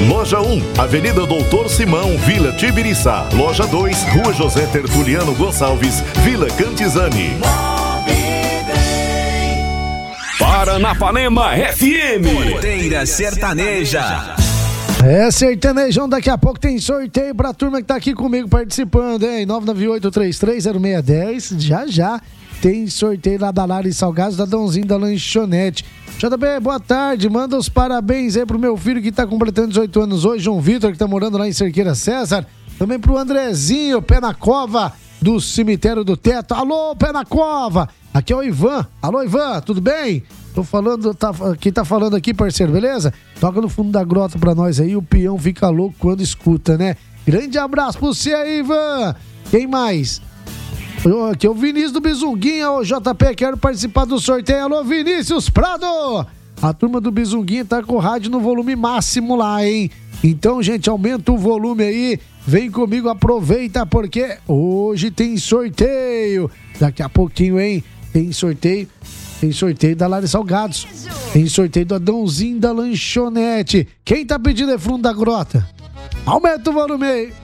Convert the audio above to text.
Loja 1, Avenida Doutor Simão, Vila Tibiriçá. Loja 2, Rua José Tertuliano Gonçalves, Vila Cantizani. Paranapanema FM. Porteira Sertaneja. Sertanejão, daqui a pouco tem sorteio pra turma que tá aqui comigo participando, hein? 998-330610. Já tem sorteio lá da Lara e Salgados, da Dãozinho da Lanchonete. JB, boa tarde, manda os parabéns aí pro meu filho que tá completando 18 anos hoje, João Vitor, que tá morando lá em Cerqueira César. Também pro Andrezinho, Pé na Cova, do Cemitério do Teto. Alô, Pé na Cova! Aqui é o Ivan. Alô, Ivan, tudo bem? Tô falando, quem tá falando aqui, parceiro, beleza? Toca no fundo da grota pra nós aí, o peão fica louco quando escuta, né? Grande abraço pra você aí, Ivan. Quem mais? Aqui é o Vinícius do Bizunguinha, ô JP, quero participar do sorteio. Alô, Vinícius Prado! A turma do Bizunguinha tá com o rádio no volume máximo lá, hein? Então, gente, aumenta o volume aí, vem comigo, aproveita, porque hoje tem sorteio. Daqui a pouquinho, hein? Tem sorteio da Lara Salgados. Tem sorteio do Adãozinho da Lanchonete. Quem tá pedindo é fundo da grota? Aumenta o volume aí.